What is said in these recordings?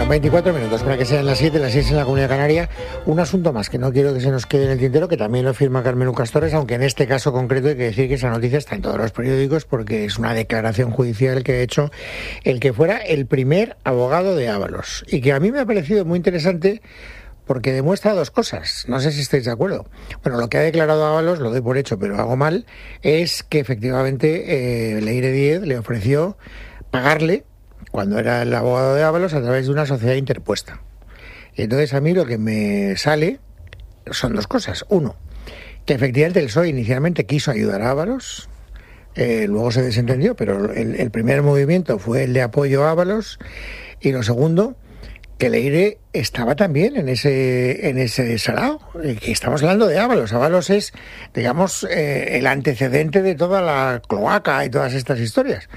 Bueno, 24 minutos para que sean las 7, las 6 en la Comunidad Canaria. Un asunto más que no quiero que se nos quede en el tintero, que también lo firma Carmen Lucas Torres, aunque en este caso concreto hay que decir que esa noticia está en todos los periódicos porque es una declaración judicial que ha hecho el que fuera el primer abogado de Ábalos y que a mí me ha parecido muy interesante porque demuestra dos cosas. No sé si estáis de acuerdo. Bueno, lo que ha declarado Ábalos, lo doy por hecho, pero hago mal, es que efectivamente Leire Díez le ofreció pagarle cuando era el abogado de Ábalos a través de una sociedad interpuesta. Y entonces a mí lo que me sale son dos cosas. Uno, que efectivamente el PSOE inicialmente quiso ayudar a Ábalos, luego se desentendió, pero el primer movimiento fue el de apoyo a Ábalos, y lo segundo, que Leire estaba también en ese sarao, que estamos hablando de Ábalos. Ábalos es, digamos, el antecedente de toda la cloaca y todas estas historias.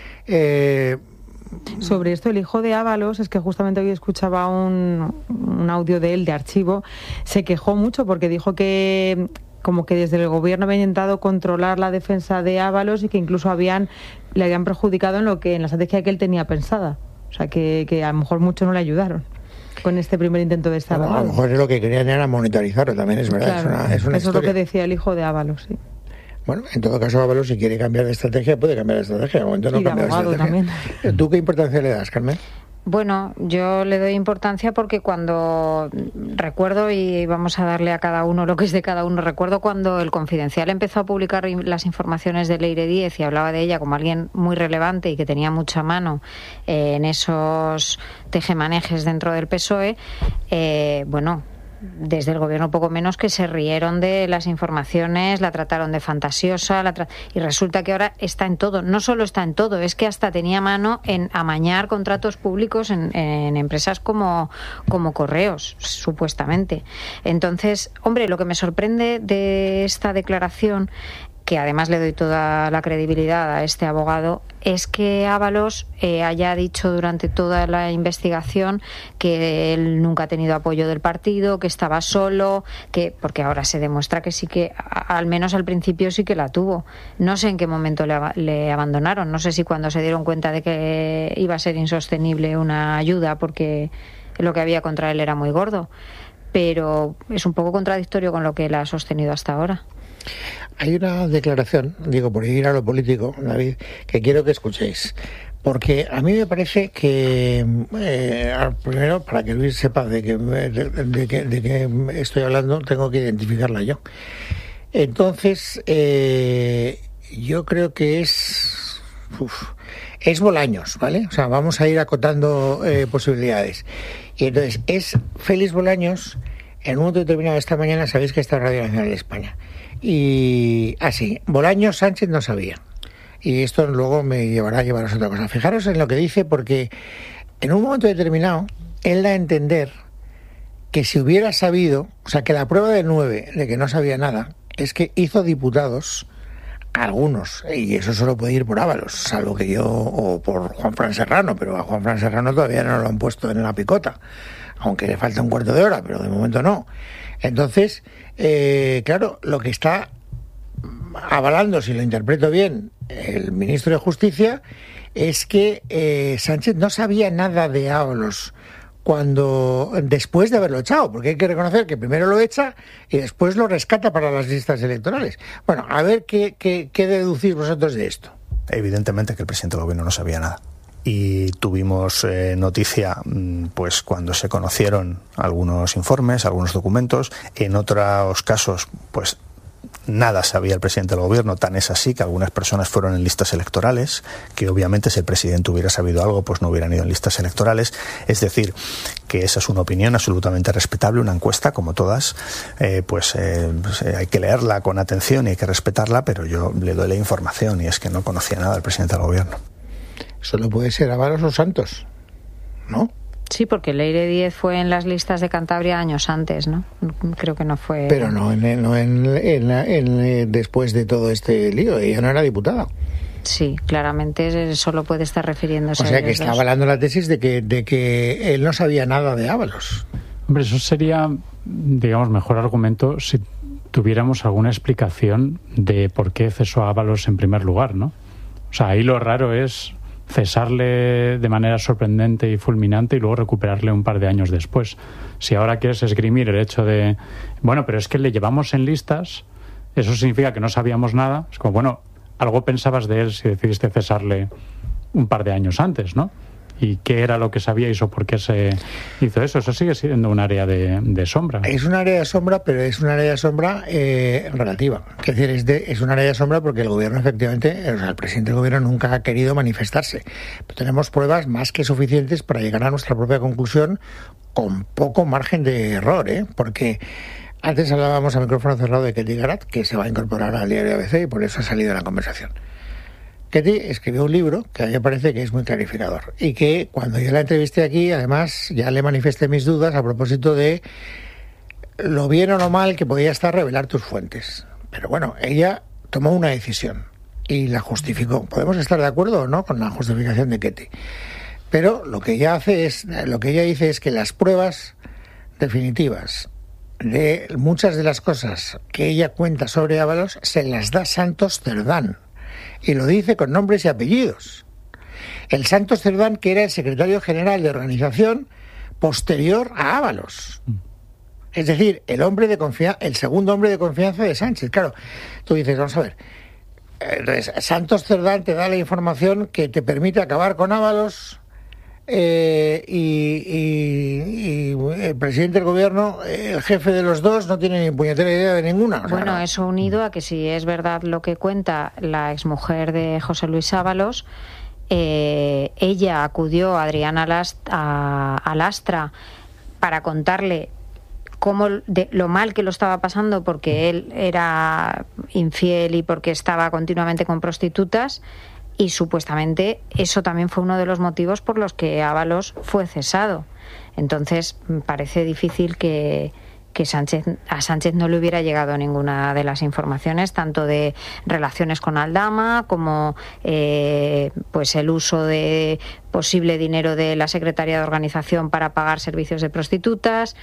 Sobre esto, el hijo de Ábalos, es que justamente hoy escuchaba un audio de él de archivo, se quejó mucho porque dijo que como que desde el gobierno había intentado controlar la defensa de Ábalos y que incluso le habían perjudicado en la estrategia que él tenía pensada. O sea, que a lo mejor mucho no le ayudaron con este primer intento de estar abogado. A lo mejor lo que querían era monetarizarlo, también es verdad. Claro, es una eso historia. Es lo que decía el hijo de Ábalos, sí. Bueno, en todo caso, Ábalos, si quiere cambiar de estrategia, puede cambiar de estrategia. De momento no cambia de estrategia. También. ¿Tú qué importancia le das, Carmen? Bueno, yo le doy importancia porque cuando recuerdo, y vamos a darle a cada uno lo que es de cada uno, recuerdo cuando El Confidencial empezó a publicar las informaciones de Leire Díez y hablaba de ella como alguien muy relevante y que tenía mucha mano en esos tejemanejes dentro del PSOE, desde el gobierno poco menos que se rieron de las informaciones, la trataron de fantasiosa, y resulta que ahora está en todo. No solo está en todo, es que hasta tenía mano en amañar contratos públicos en empresas como Correos, supuestamente. Entonces, hombre, lo que me sorprende de esta declaración, que además le doy toda la credibilidad a este abogado, es que Ábalos haya dicho durante toda la investigación que él nunca ha tenido apoyo del partido, que estaba solo, porque ahora se demuestra que sí que, al menos al principio sí que la tuvo. No sé en qué momento le abandonaron, no sé si cuando se dieron cuenta de que iba a ser insostenible una ayuda porque lo que había contra él era muy gordo, pero es un poco contradictorio con lo que él ha sostenido hasta ahora. Hay una declaración, digo, por ir a lo político, David, que quiero que escuchéis. Porque a mí me parece que, primero, para que Luis sepa de qué estoy hablando, tengo que identificarla yo. Entonces, yo creo que es Bolaños, ¿vale? O sea, vamos a ir acotando posibilidades. Y entonces, es Félix Bolaños, en un momento determinado esta mañana, sabéis que está en Radio Nacional de España. Y así, Bolaños Sánchez no sabía. Y esto luego me llevará a llevaros a otra cosa. Fijaros en lo que dice, porque en un momento determinado él da a entender que si hubiera sabido, o sea, que la prueba de 9 de que no sabía nada es que hizo diputados algunos, y eso solo puede ir por Ábalos, salvo que yo, o por Juanfran Serrano, pero a Juanfran Serrano todavía no lo han puesto en la picota, aunque le falta un cuarto de hora, pero de momento no. Entonces, claro, lo que está avalando, si lo interpreto bien, el ministro de Justicia, es que Sánchez no sabía nada de Ábalos después de haberlo echado, porque hay que reconocer que primero lo echa y después lo rescata para las listas electorales. Bueno, a ver qué deducís vosotros de esto. Evidentemente que el presidente del gobierno no sabía nada. Y tuvimos noticia pues cuando se conocieron algunos informes, algunos documentos. En otros casos, pues nada sabía el presidente del gobierno, tan es así que algunas personas fueron en listas electorales, que obviamente si el presidente hubiera sabido algo, pues no hubieran ido en listas electorales. Es decir, que esa es una opinión absolutamente respetable, una encuesta como todas, hay que leerla con atención y hay que respetarla, pero yo le doy la información y es que no conocía nada del presidente del gobierno. Solo puede ser Ábalos o Santos, ¿no? Sí, porque Leire Díez fue en las listas de Cantabria años antes, ¿no? Creo que no fue... Pero no después de todo este lío, ella no era diputada. Sí, claramente solo puede estar refiriéndose a... O sea, que está avalando la tesis de que él no sabía nada de Ábalos. Hombre, eso sería, digamos, mejor argumento si tuviéramos alguna explicación de por qué cesó a Ábalos en primer lugar, ¿no? O sea, ahí lo raro es cesarle de manera sorprendente y fulminante y luego recuperarle un par de años después. Si ahora quieres esgrimir el hecho de, bueno, pero es que le llevamos en listas, eso significa que no sabíamos nada, es como, bueno, algo pensabas de él si decidiste cesarle un par de años antes, ¿no? ¿Y qué era lo que sabíais o por qué se hizo eso? Eso sigue siendo un área de sombra. Es un área de sombra, pero es un área de sombra relativa. Es decir, es un área de sombra porque el gobierno, efectivamente, o sea, el presidente del gobierno nunca ha querido manifestarse. Pero tenemos pruebas más que suficientes para llegar a nuestra propia conclusión con poco margen de error, porque antes hablábamos a micrófono cerrado de Ketty Garat, que se va a incorporar al diario ABC y por eso ha salido en la conversación. Ketty escribió un libro que a mí me parece que es muy clarificador y que cuando yo la entrevisté aquí, además, ya le manifesté mis dudas a propósito de lo bien o lo mal que podía estar revelar tus fuentes. Pero bueno, ella tomó una decisión y la justificó. Podemos estar de acuerdo o no con la justificación de Ketty, pero lo que ella dice es que las pruebas definitivas de muchas de las cosas que ella cuenta sobre Ábalos se las da Santos Cerdán. Y lo dice con nombres y apellidos. El Santos Cerdán, que era el secretario general de organización posterior a Ábalos. Es decir, el segundo hombre de confianza de Sánchez. Claro, tú dices, vamos a ver, Santos Cerdán te da la información que te permite acabar con Ábalos y el presidente del gobierno, el jefe de los dos, no tiene ni puñetera idea de ninguna. O sea, bueno, no. Eso unido a que si es verdad lo que cuenta la exmujer de José Luis Ábalos, ella acudió a Adriana Lastra para contarle lo mal que lo estaba pasando porque él era infiel y porque estaba continuamente con prostitutas. Y supuestamente eso también fue uno de los motivos por los que Ábalos fue cesado. Entonces parece difícil que a Sánchez no le hubiera llegado ninguna de las informaciones, tanto de relaciones con Aldama como pues el uso de posible dinero de la secretaria de organización para pagar servicios de prostitutas.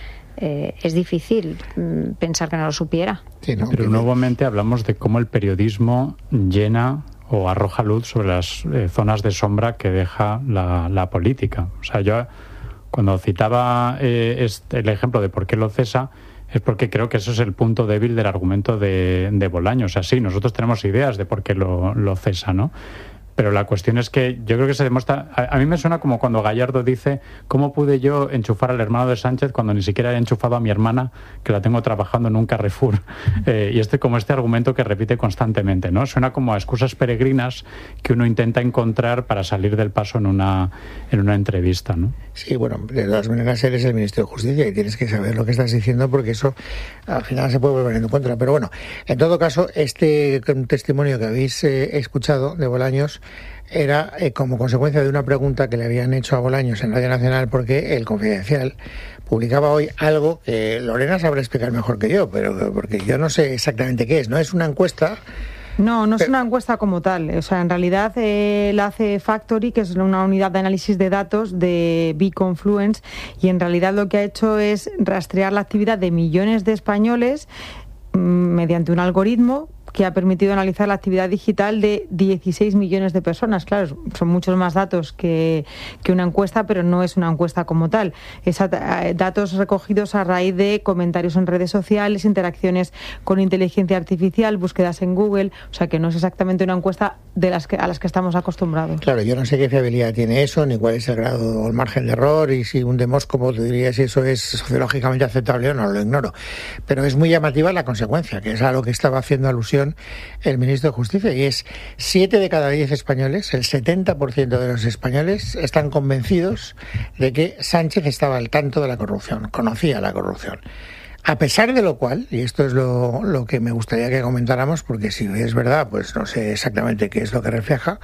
Es difícil pensar que no lo supiera. Sí, ¿no? Pero nuevamente hablamos de cómo el periodismo llena o arroja luz sobre las zonas de sombra que deja la política. O sea, yo cuando citaba el ejemplo de por qué lo cesa, es porque creo que eso es el punto débil del argumento de Bolaños. O sea, sí, nosotros tenemos ideas de por qué lo cesa, ¿no? Pero la cuestión es que yo creo que se demuestra... A mí me suena como cuando Gallardo dice ¿cómo pude yo enchufar al hermano de Sánchez cuando ni siquiera he enchufado a mi hermana, que la tengo trabajando en un Carrefour? Y como este argumento que repite constantemente, ¿no? Suena como a excusas peregrinas que uno intenta encontrar para salir del paso en una entrevista, ¿no? Sí, bueno, de todas maneras eres el ministro de Justicia y tienes que saber lo que estás diciendo porque eso al final se puede volver en tu contra. Pero bueno, en todo caso, este testimonio que habéis escuchado de Bolaños era como consecuencia de una pregunta que le habían hecho a Bolaños en Radio Nacional porque El Confidencial publicaba hoy algo que Lorena sabrá explicar mejor que yo, pero porque yo no sé exactamente qué es. No es una encuesta. No es una encuesta como tal. O sea, en realidad la hace Factory, que es una unidad de análisis de datos de B-Confluence, y en realidad lo que ha hecho es rastrear la actividad de millones de españoles mediante un algoritmo que ha permitido analizar la actividad digital de 16 millones de personas. Claro, son muchos más datos que una encuesta, pero no es una encuesta como tal. Es datos recogidos a raíz de comentarios en redes sociales, interacciones con inteligencia artificial, búsquedas en Google. O sea, que no es exactamente una encuesta a las que estamos acostumbrados. Claro, yo no sé qué fiabilidad tiene eso, ni cuál es el grado o el margen de error, y si un demóscopo te diría si eso es sociológicamente aceptable o no, lo ignoro. Pero es muy llamativa la consecuencia, que es a lo que estaba haciendo alusión el ministro de Justicia, y es 7 de cada 10 españoles, el 70% de los españoles están convencidos de que Sánchez estaba al tanto de la corrupción, conocía la corrupción. A pesar de lo cual, y esto es lo que me gustaría que comentáramos, porque si es verdad, pues no sé exactamente qué es lo que refleja,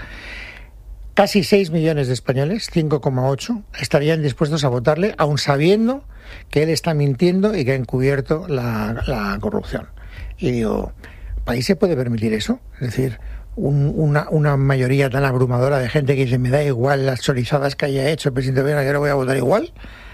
casi 6 millones de españoles, 5,8, estarían dispuestos a votarle, aun sabiendo que él está mintiendo y que ha encubierto la corrupción. Y digo, ¿país se puede permitir eso? Es decir, una mayoría tan abrumadora de gente que dice, me da igual las chorizadas que haya hecho el presidente Biden, yo no voy a votar igual.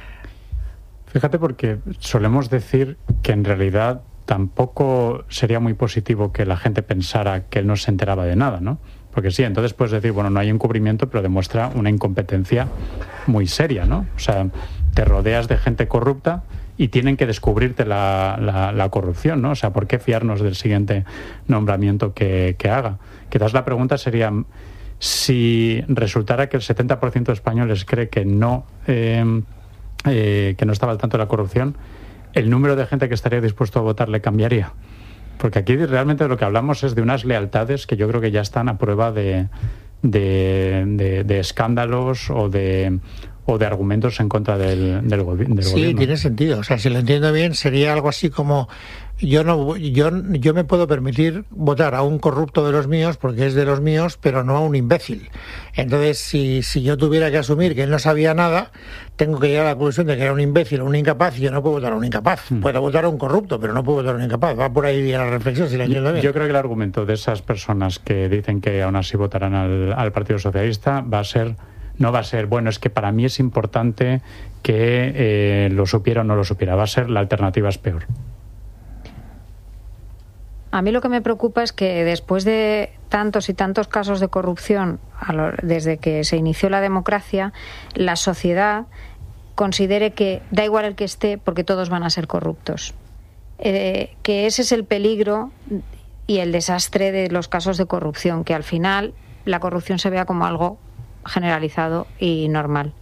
Fíjate, porque solemos decir que en realidad tampoco sería muy positivo que la gente pensara que él no se enteraba de nada, ¿no? Porque sí, entonces puedes decir, bueno, no hay encubrimiento, pero demuestra una incompetencia muy seria, ¿no? O sea, te rodeas de gente corrupta y tienen que descubrirte la corrupción, ¿no? O sea, ¿por qué fiarnos del siguiente nombramiento que haga? Quizás la pregunta sería, si resultara que el 70% de españoles cree que no estaba al tanto de la corrupción, ¿el número de gente que estaría dispuesto a votar le cambiaría? Porque aquí realmente de lo que hablamos es de unas lealtades que yo creo que ya están a prueba de escándalos o de argumentos en contra del gobierno. Sí, tiene sentido. O sea, si lo entiendo bien, sería algo así como yo me puedo permitir votar a un corrupto de los míos porque es de los míos, pero no a un imbécil. Entonces, si yo tuviera que asumir que él no sabía nada, tengo que llegar a la conclusión de que era un imbécil o un incapaz, y yo no puedo votar a un incapaz. Puedo votar a un corrupto, pero no puedo votar a un incapaz. Va por ahí la reflexión, si la entiendo bien. Yo creo que el argumento de esas personas que dicen que aún así votarán al Partido Socialista no va a ser, bueno, es que para mí es importante que lo supiera o no lo supiera. Va a ser, la alternativa es peor. A mí lo que me preocupa es que después de tantos y tantos casos de corrupción desde que se inició la democracia, la sociedad considere que da igual el que esté porque todos van a ser corruptos. Que ese es el peligro y el desastre de los casos de corrupción, que al final la corrupción se vea como algo generalizado y normal.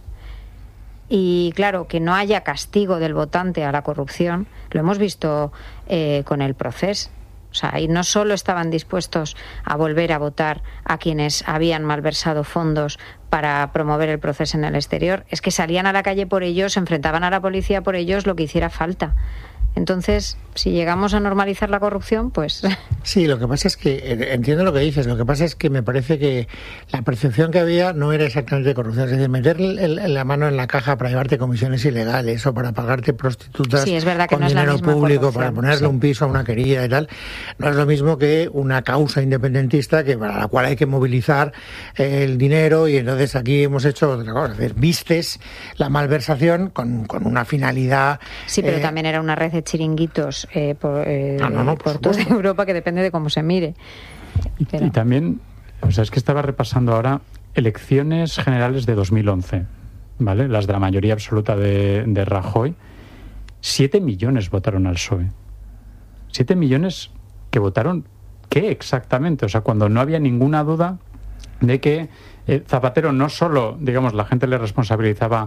Y claro, que no haya castigo del votante a la corrupción, lo hemos visto con el Procés. O sea, y no solo estaban dispuestos a volver a votar a quienes habían malversado fondos para promover el proceso en el exterior, es que salían a la calle por ellos, se enfrentaban a la policía por ellos, lo que hiciera falta. Entonces, si llegamos a normalizar la corrupción, pues... Sí, lo que pasa es que, entiendo lo que dices, lo que pasa es que me parece que la percepción que había no era exactamente de corrupción, es decir, meter la mano en la caja para llevarte comisiones ilegales o para pagarte prostitutas, sí, es verdad que con no dinero es la misma público, para ponerle un piso a una querida y tal, no es lo mismo que una causa independentista para la cual hay que movilizar el dinero, y entonces aquí hemos hecho otra cosa, es decir, vistes la malversación con una finalidad... Sí, pero también era una red de chiringuitos por toda Europa, que depende de cómo se mire. Y también, o sea, es que estaba repasando ahora elecciones generales de 2011, ¿vale? Las de la mayoría absoluta de Rajoy. 7 millones votaron al PSOE. 7 millones que votaron, ¿qué exactamente? O sea, cuando no había ninguna duda de que Zapatero no solo, digamos, la gente le responsabilizaba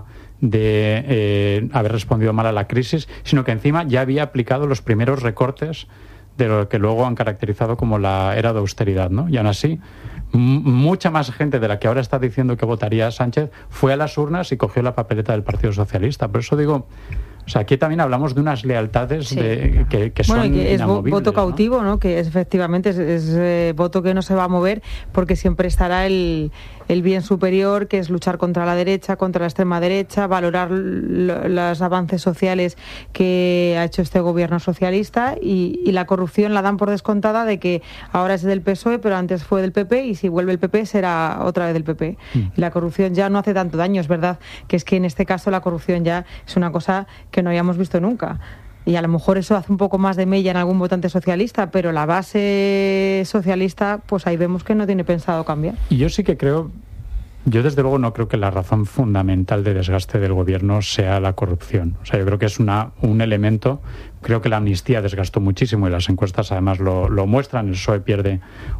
de haber respondido mal a la crisis, sino que encima ya había aplicado los primeros recortes de lo que luego han caracterizado como la era de austeridad, ¿no? Y aún así, mucha más gente de la que ahora está diciendo que votaría a Sánchez fue a las urnas y cogió la papeleta del Partido Socialista. Por eso digo... O sea, aquí también hablamos de unas lealtades que son bueno, que es voto cautivo, ¿no? Que efectivamente es voto que no se va a mover, porque siempre estará el bien superior, que es luchar contra la derecha, contra la extrema derecha, valorar los avances sociales que ha hecho este gobierno socialista, y la corrupción la dan por descontada de que ahora es del PSOE, pero antes fue del PP, y si vuelve el PP será otra vez del PP. Y la corrupción ya no hace tanto daño, es verdad que es que en este caso la corrupción ya es una cosa que no habíamos visto nunca. Y a lo mejor eso hace un poco más de mella en algún votante socialista, pero la base socialista, pues ahí vemos que no tiene pensado cambiar. Y yo sí que creo, yo desde luego no creo que la razón fundamental de desgaste del gobierno sea la corrupción. O sea, yo creo que es un elemento. Creo que la amnistía desgastó muchísimo, y las encuestas además lo muestran. El PSOE pierde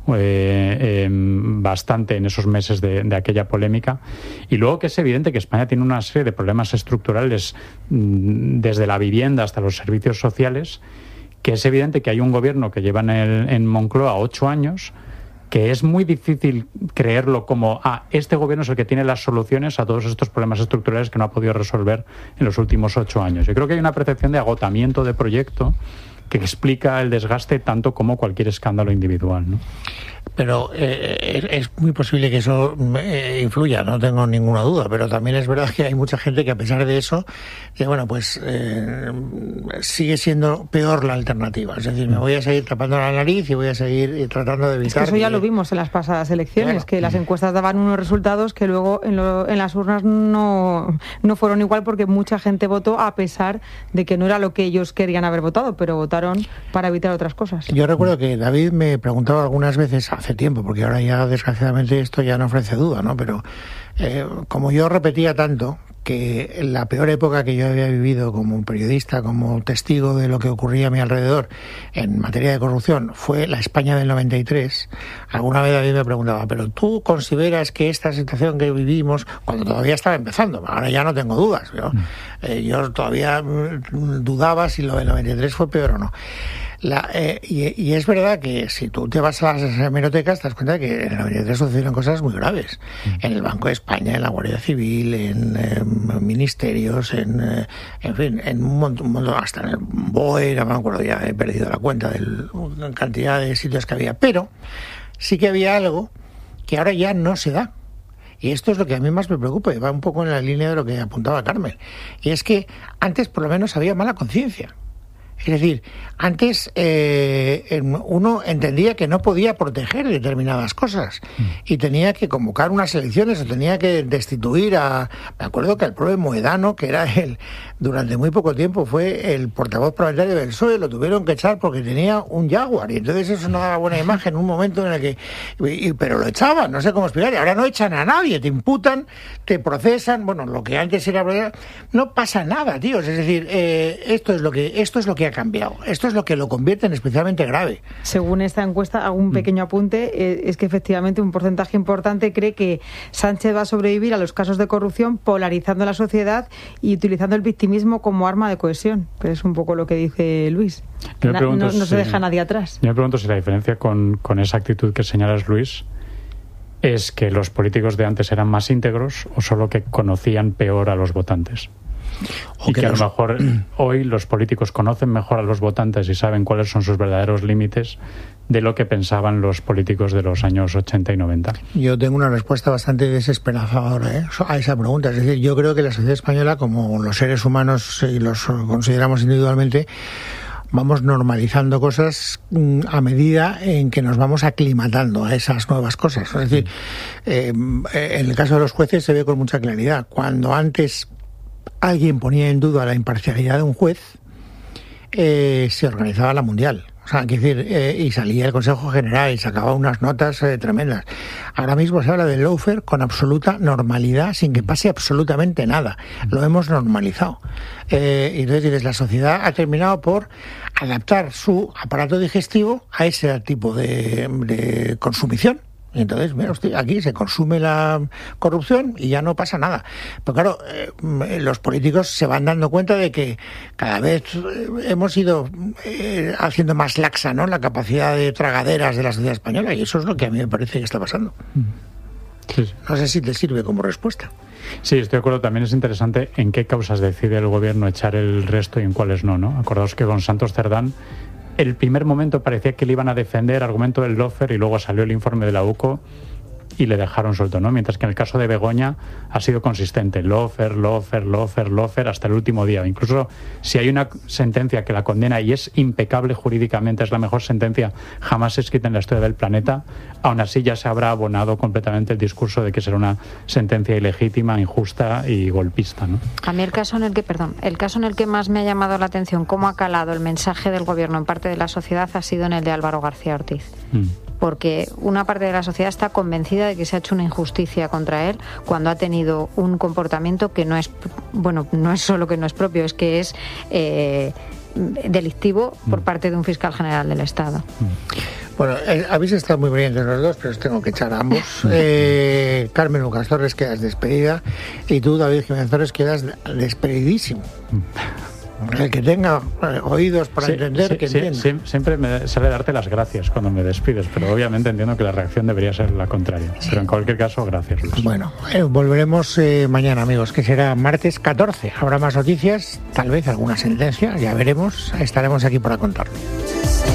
bastante en esos meses de aquella polémica. Y luego que es evidente que España tiene una serie de problemas estructurales, desde la vivienda hasta los servicios sociales, que es evidente que hay un gobierno que lleva en Moncloa 8 años, que es muy difícil creerlo como este gobierno es el que tiene las soluciones a todos estos problemas estructurales que no ha podido resolver en los últimos 8 años. Yo creo que hay una percepción de agotamiento de proyecto que explica el desgaste tanto como cualquier escándalo individual, ¿no? Pero es muy posible que eso influya, no tengo ninguna duda, pero también es verdad que hay mucha gente que, a pesar de eso, bueno, pues sigue siendo peor la alternativa. Es decir, me voy a seguir tapando la nariz y voy a seguir tratando de evitar... Es que eso ya lo vimos en las pasadas elecciones, claro, que las encuestas daban unos resultados que luego en las urnas no fueron igual, porque mucha gente votó a pesar de que no era lo que ellos querían haber votado, pero votaron ocultaron para evitar otras cosas. Yo recuerdo que David me preguntaba algunas veces hace tiempo, porque ahora ya desgraciadamente esto ya no ofrece duda, ¿no? Pero como yo repetía tanto que la peor época que yo había vivido como periodista, como testigo de lo que ocurría a mi alrededor en materia de corrupción, fue la España del 93, alguna vez David me preguntaba, ¿pero tú consideras que esta situación que vivimos, cuando todavía estaba empezando, ahora ya no tengo dudas, yo todavía dudaba si lo del 93 fue peor o no? Y es verdad que si tú te vas a las hemerotecas te das cuenta de que en el 93 sucedieron cosas muy graves. En el Banco de España, en la Guardia Civil, en ministerios, en fin, en un montón, hasta en el BOE, no me acuerdo, ya he perdido la cuenta de la cantidad de sitios que había. Pero sí que había algo que ahora ya no se da. Y esto es lo que a mí más me preocupa, y va un poco en la línea de lo que apuntaba Carmen. Y es que antes por lo menos había mala conciencia. Es decir, antes uno entendía que no podía proteger determinadas cosas y tenía que convocar unas elecciones o tenía que destituir a... Me acuerdo que el propio Moedano, que era durante muy poco tiempo fue el portavoz parlamentario del PSOE, lo tuvieron que echar porque tenía un Jaguar y entonces eso no daba buena imagen en un momento en el que... pero lo echaban, no sé cómo explicar, y ahora no echan a nadie, te imputan, te procesan, bueno, lo que antes era... No pasa nada, tíos, es decir, esto es lo que ha cambiado. Esto es lo que lo convierte en especialmente grave. Según esta encuesta, hago un pequeño apunte, es que efectivamente un porcentaje importante cree que Sánchez va a sobrevivir a los casos de corrupción polarizando la sociedad y utilizando el victimismo como arma de cohesión. Pero es un poco lo que dice Luis. No se deja nadie atrás. Yo me pregunto si la diferencia con esa actitud que señalas, Luis, es que los políticos de antes eran más íntegros o solo que conocían peor a los votantes. Y que a lo mejor hoy los políticos conocen mejor a los votantes y saben cuáles son sus verdaderos límites de lo que pensaban los políticos de los años 80 y 90. Yo tengo una respuesta bastante desesperanzadora a esa pregunta. Es decir, yo creo que la sociedad española, como los seres humanos, si los consideramos individualmente, vamos normalizando cosas a medida en que nos vamos aclimatando a esas nuevas cosas. Es decir, en el caso de los jueces se ve con mucha claridad. Cuando antes alguien ponía en duda la imparcialidad de un juez, se organizaba la Mundial. O sea, quiero decir, y salía el Consejo General y sacaba unas notas tremendas. Ahora mismo se habla del lawfare con absoluta normalidad, sin que pase absolutamente nada. Lo hemos normalizado. Y entonces la sociedad ha terminado por adaptar su aparato digestivo a ese tipo de consumición. Y entonces, mira usted, aquí se consume la corrupción y ya no pasa nada. Pero claro, los políticos se van dando cuenta de que cada vez hemos ido haciendo más laxa, ¿no?, la capacidad de tragaderas de la sociedad española, y eso es lo que a mí me parece que está pasando. Sí. No sé si te sirve como respuesta. Sí, estoy de acuerdo. También es interesante en qué causas decide el gobierno echar el resto y en cuáles no, ¿no? Acordaos que con Santos Cerdán el primer momento parecía que le iban a defender, argumento del lawfare, y luego salió el informe de la UCO y le dejaron suelto, ¿no? Mientras que en el caso de Begoña ha sido consistente, lawfare hasta el último día. Incluso si hay una sentencia que la condena y es impecable jurídicamente, es la mejor sentencia jamás escrita en la historia del planeta, aún así ya se habrá abonado completamente el discurso de que será una sentencia ilegítima, injusta y golpista, ¿no? A mí el caso en el que más me ha llamado la atención cómo ha calado el mensaje del gobierno en parte de la sociedad ha sido en el de Álvaro García Ortiz. Porque una parte de la sociedad está convencida de que se ha hecho una injusticia contra él cuando ha tenido un comportamiento que no es, bueno, no es solo que no es propio, es que es delictivo por parte de un fiscal general del Estado. Bueno, habéis estado muy brillantes los dos, pero os tengo que echar a ambos. Carmen Lucas Torres, quedas despedida, y tú, David Jiménez Torres, quedas despedidísimo. El que tenga oídos para entender, que entienda. Siempre me sale darte las gracias cuando me despides, pero obviamente entiendo que la reacción debería ser la contraria. Pero en cualquier caso, gracias, Luis. Bueno, volveremos mañana, amigos, que será martes 14. Habrá más noticias, tal vez alguna sentencia, ya veremos. Estaremos aquí para contarlo.